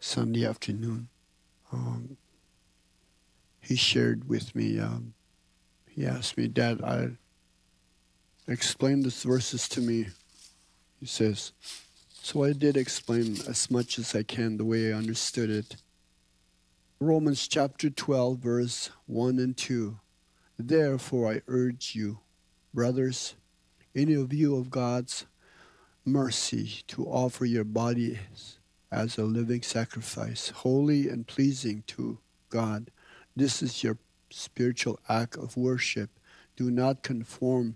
Sunday afternoon. Um, he shared with me. He asked me, "Dad, explain these verses to me." He says, so I did explain as much as I can the way I understood it. Romans chapter 12, verse 1 and 2. Therefore I urge you, brothers, in view of God's mercy, to offer your bodies as a living sacrifice, holy and pleasing to God. This is your spiritual act of worship. Do not conform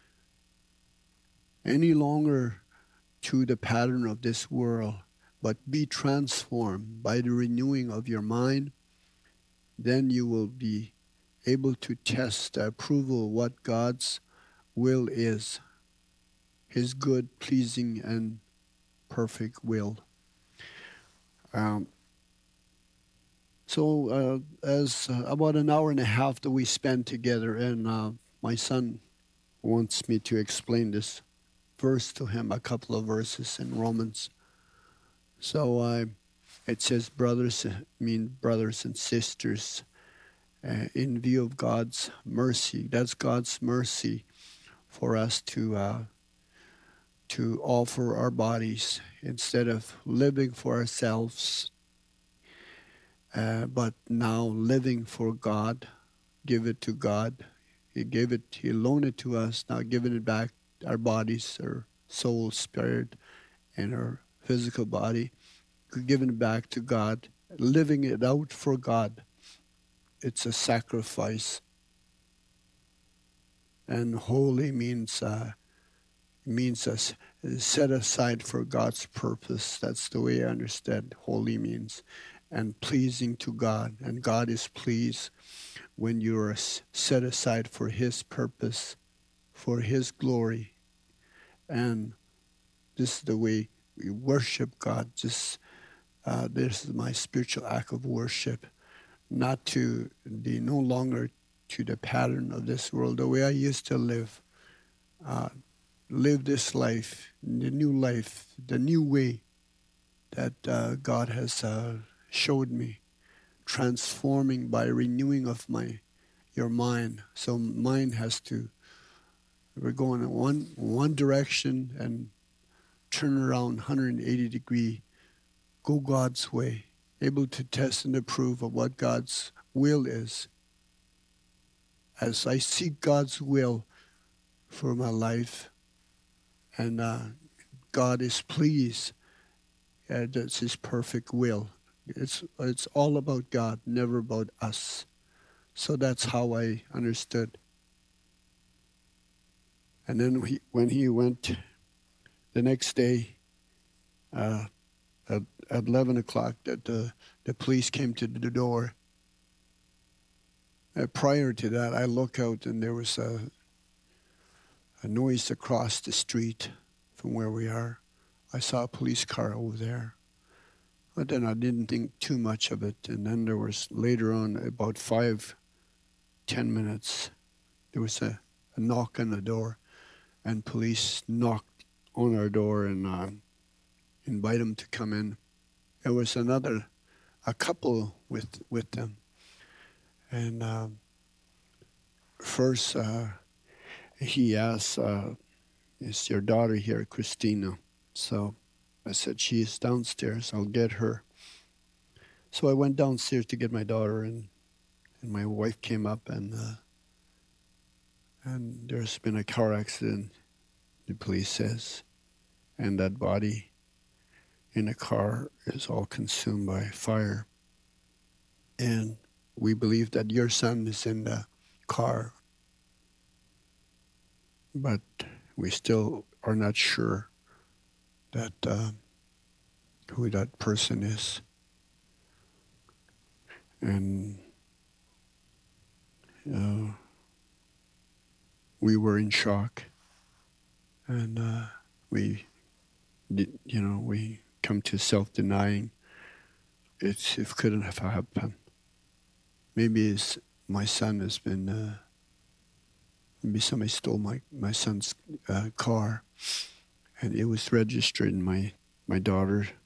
any longer to the pattern of this world, but be transformed by the renewing of your mind. Then you will be able to test the approval of what God's will is, his good, pleasing, and perfect will. Um, as about an hour and a half that we spent together, and my son wants me to explain this verse to him, a couple of verses in Romans. So it says, brothers and sisters, in view of God's mercy. That's God's mercy for us to offer our bodies instead of living for ourselves, but now living for God. Give it to God. He loaned it to us, now giving it back, our bodies, our soul, spirit, and our physical body, giving it back to God, living it out for God. It's a sacrifice. And holy means us set aside for God's purpose. That's the way I understand holy means. And pleasing to God. And God is pleased when you are set aside for his purpose, for his glory. And this is the way we worship God. This is my spiritual act of worship. Not to be no longer to the pattern of this world, the way I used to live. Live this life, the new way that God has showed me, transforming by renewing of your mind. So mind has to, we're going in one direction and turn around 180 degree, go God's way, able to test and approve of what God's will is. As I seek God's will for my life, and God is pleased. That's his perfect will. It's all about God, never about us. So that's how I understood. And then when he went the next day, at 11 o'clock, that the police came to the door. Prior to that, I look out and there was a noise across the street from where we are. I saw a police car over there. But then I didn't think too much of it. And then there was later on, about 5-10 minutes, there was a knock on the door, and police knocked on our door and invite them to come in. There was a couple with them. And first he asked, is your daughter here, Christina? So I said, she is downstairs. I'll get her. So I went downstairs to get my daughter, and my wife came up, and there's been a car accident, the police says, and that body in the car is all consumed by fire. And we believe that your son is in the car, but we still are not sure that who that person is. And we were in shock, and we come to self-denying. It couldn't have happened. Maybe my son has been. Maybe somebody stole my son's car, and it was registered in my daughter